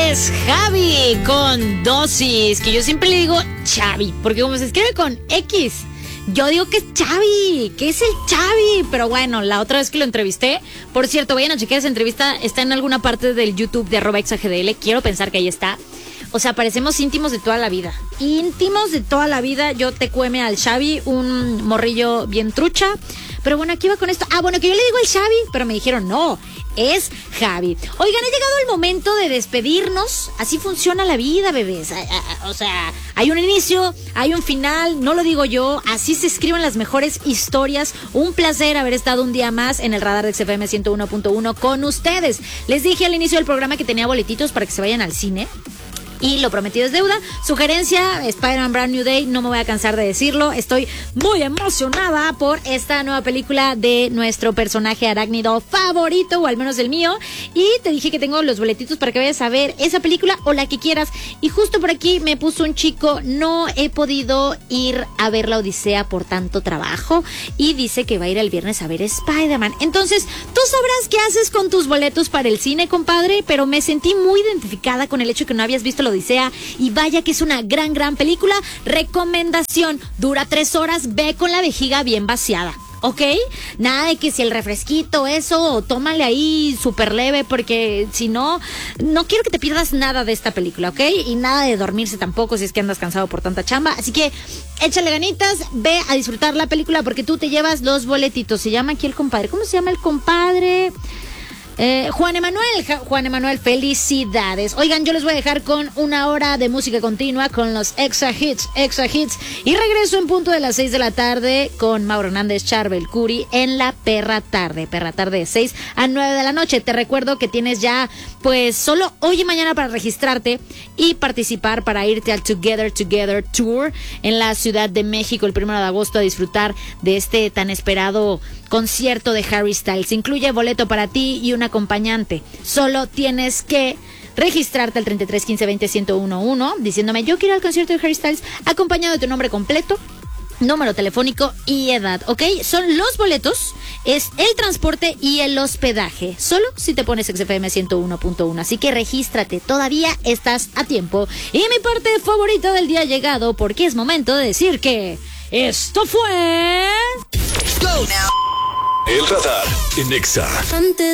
es Javi con dosis, que yo siempre le digo Xavi, porque como se escribe con X, yo digo que es Xavi, que es el Xavi, pero bueno, la otra vez que lo entrevisté, por cierto, vayan a chequear esa entrevista, está en alguna parte del YouTube de @exagdl, quiero pensar que ahí está. O sea, parecemos íntimos de toda la vida. Íntimos de toda la vida. Yo te cueme al Xavi, un morrillo bien trucha. Pero bueno, aquí va con esto. Ah, bueno, que yo le digo el Xavi, pero me dijeron no, es Javi. Oigan, ha llegado el momento de despedirnos. Así funciona la vida, bebés. O sea, hay un inicio, hay un final, no lo digo yo. Así se escriben las mejores historias. Un placer haber estado un día más en el radar de XFM 101.1 con ustedes. Les dije al inicio del programa que tenía boletitos para que se vayan al cine. Y lo prometido es deuda. Sugerencia, Spider-Man Brand New Day, no me voy a cansar de decirlo. Estoy muy emocionada por esta nueva película de nuestro personaje arácnido favorito, o al menos el mío. Y te dije que tengo los boletitos para que vayas a ver esa película o la que quieras. Y justo por aquí me puso un chico, no he podido ir a ver La Odisea por tanto trabajo. Y dice que va a ir el viernes a ver Spider-Man. Entonces, tú sabrás qué haces con tus boletos para el cine, compadre. Pero me sentí muy identificada con el hecho de que no habías visto La Odisea, y vaya que es una gran película. Recomendación, dura 3 horas, ve con la vejiga bien vaciada, ¿ok? Nada de que si el refresquito, eso, tómale ahí súper leve, porque si no, no quiero que te pierdas nada de esta película, ¿ok? Y nada de dormirse tampoco si es que andas cansado por tanta chamba, así que échale ganitas, ve a disfrutar la película porque tú te llevas los boletitos. Se llama aquí el compadre, ¿cómo se llama el compadre? Juan Emanuel, felicidades. Oigan, yo les voy a dejar con 1 hora de música continua con los Exa Hits, y regreso en punto de las 6 de la tarde con Mauro Hernández, Charbel Curi en la Perra Tarde de 6 a 9 de la noche. Te recuerdo que tienes ya pues solo hoy y mañana para registrarte y participar para irte al Together Tour en la Ciudad de México el 1 de agosto a disfrutar de este tan esperado concierto de Harry Styles. Incluye boleto para ti y un acompañante. Solo tienes que registrarte al 33 15 20 1011 diciéndome yo quiero ir al concierto de Harry Styles, acompañado de tu nombre completo, número telefónico y edad, ¿ok? Son los boletos, es el transporte y el hospedaje, solo si te pones XFM 101.1, así que regístrate, todavía estás a tiempo. Y mi parte favorita del día ha llegado, porque es momento de decir que esto fue... El radar en Exa.